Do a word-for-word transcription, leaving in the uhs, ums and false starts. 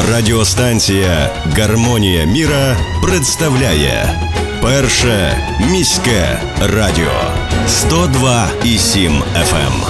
Радіостанція «Гармонія міра» представляє Перше міське радіо сто два і сім еф ем.